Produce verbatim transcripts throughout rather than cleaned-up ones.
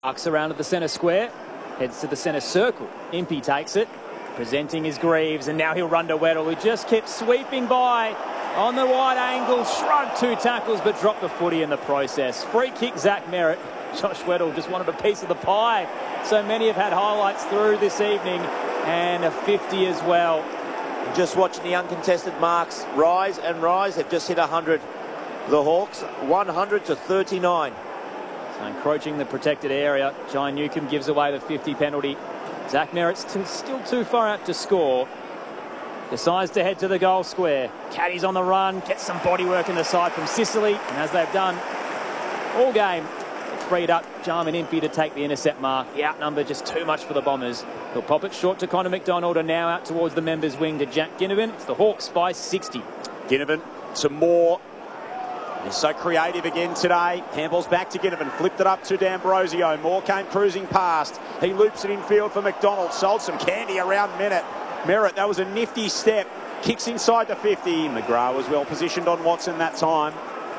Arcs around at the centre square, heads to the centre circle. Impey takes it, presenting his Greaves, and now he'll run to Weddle, who just kept sweeping by on the wide angle, shrugged two tackles but dropped the footy in the process. Free kick, Zach Merrett. Josh Weddle just wanted a piece of the pie. So many have had highlights through this evening, and a fifty as well. Just watching the uncontested marks rise and rise. They've just hit one hundred. The Hawks, one hundred to thirty-nine. So encroaching the protected area. Jai Newcombe gives away the fifty penalty. Zach Merrett's still too far out to score. Decides to head to the goal square. Caddy's on the run, gets some body work in the side from Sicily, and as they've done all game, it freed up Jarman Impey to take the intercept mark. The outnumber just too much for the Bombers. They'll pop it short to Connor McDonald, and now out towards the members' wing to Jack Ginnivan. It's the Hawks by sixty. Ginnivan, some more. He's so creative again today. Handball's back to Ginnivan. Flipped it up to D'Ambrosio. Moore came cruising past. He loops it in field for McDonald. Sold some candy around Merrett. Merrett, that was a nifty step. Kicks inside the fifty. McGrath was well positioned on Watson that time.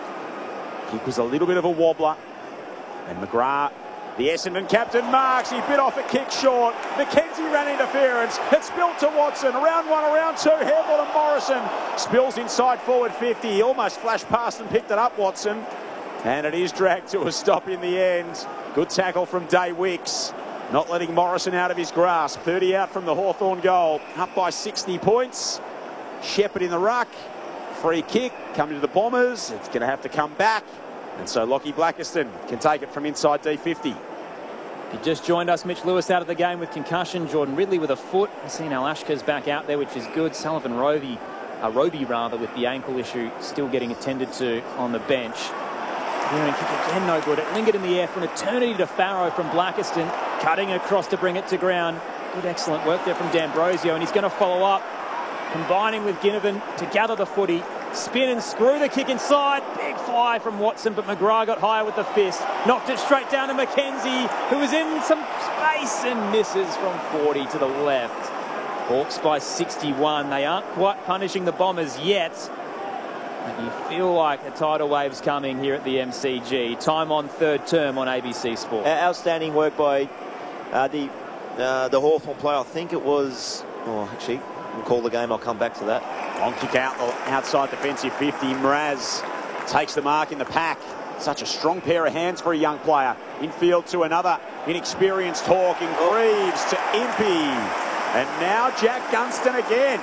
Kick was a little bit of a wobbler. And McGrath, the Essendon captain, marks. He bit off a kick short. McKenzie ran interference. It spilled to Watson. Round one, around two. Hairball to Morrison. Spills inside forward fifty. He almost flashed past and picked it up, Watson. And it is dragged to a stop in the end. Good tackle from Day Wicks. Not letting Morrison out of his grasp. thirty out from the Hawthorn goal. Up by sixty points. Shepherd in the ruck. Free kick coming to the Bombers. It's going to have to come back. And so Lockie Blackiston can take it from inside D fifty. He just joined us. Mitch Lewis out of the game with concussion. Jordan Ridley with a foot. I've seen Alashka's back out there, which is good. Sullivan Roby, uh, Roby rather, with the ankle issue still getting attended to on the bench. Clearing kick again, no good. It lingered in the air for an eternity to Farrow from Blackiston. Cutting across to bring it to ground. Good, excellent work there from D'Ambrosio, and he's going to follow up. Combining with Ginnivan to gather the footy. Spin and screw the kick inside. Big fly from Watson, but McGrath got higher with the fist. Knocked it straight down to McKenzie, who was in some space and misses from forty to the left. Hawks by sixty-one. They aren't quite punishing the Bombers yet. And you feel like a tidal wave's coming here at the M C G. Time on third term on A B C Sport. Outstanding work by uh, the uh, the Hawthorn player. I think it was... Oh, actually, we'll call the game. I'll come back to that. Long kick out outside defensive fifty. Mraz takes the mark in the pack. Such a strong pair of hands for a young player. Infield to another inexperienced Hawk in Greaves to Impey. And now Jack Gunston again.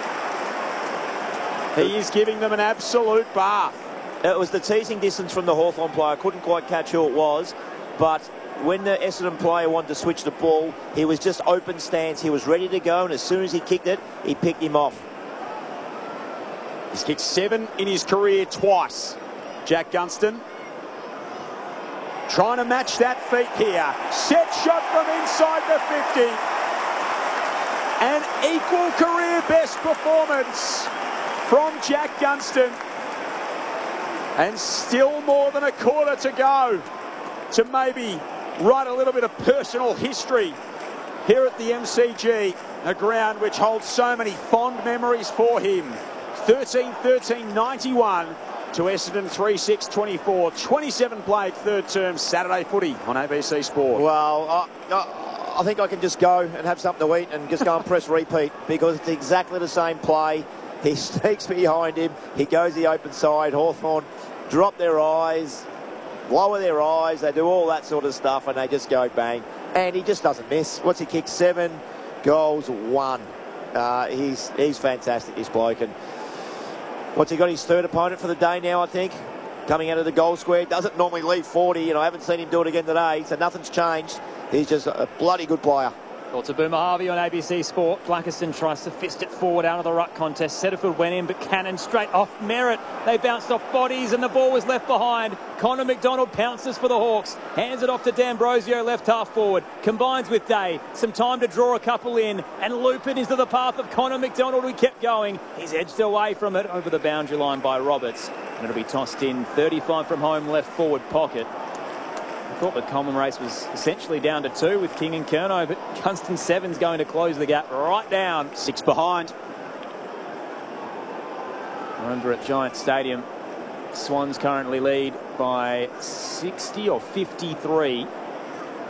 He is giving them an absolute bath. It was the teasing distance from the Hawthorn player. Couldn't quite catch who it was, but when the Essendon player wanted to switch the ball, he was just open stance. He was ready to go, and as soon as he kicked it, he picked him off. He's kicked seven in his career twice. Jack Gunston trying to match that feat here. Set shot from inside the fifty. An equal career best performance from Jack Gunston. And still more than a quarter to go to maybe write a little bit of personal history here at the M C G, a ground which holds so many fond memories for him. thirteen thirteen ninety-one to Essendon three six twenty-four. twenty-seven played third term Saturday footy on A B C Sport. Well, I, I, I think I can just go and have something to eat and just go and press repeat, because it's exactly the same play. He sneaks behind him. He goes the open side. Hawthorn drop their eyes, lower their eyes. They do all that sort of stuff, and they just go bang. And he just doesn't miss. What's he kicked? Seven goals, one. Uh, he's he's fantastic, this bloke. And what's he got? His third opponent for the day now, I think. Coming out of the goal square. Doesn't normally leave forty, and I haven't seen him do it again today, so nothing's changed. He's just a bloody good player. Well, to Boomer Harvey on A B C Sport. Blackiston tries to fist it forward out of the ruck contest. Setterfield went in, but Cannon straight off Merrett. They bounced off bodies and the ball was left behind. Connor McDonald pounces for the Hawks. Hands it off to D'Ambrosio, left half forward. Combines with Day. Some time to draw a couple in and loop it into the path of Connor McDonald, who kept going. He's edged away from it over the boundary line by Roberts. And it'll be tossed in. thirty-five from home, left forward pocket. I thought the common race was essentially down to two with King and Curnow, but Gunston seven's going to close the gap right down. Six behind. We're over at Giant Stadium. Swans currently lead by sixty or fifty-three.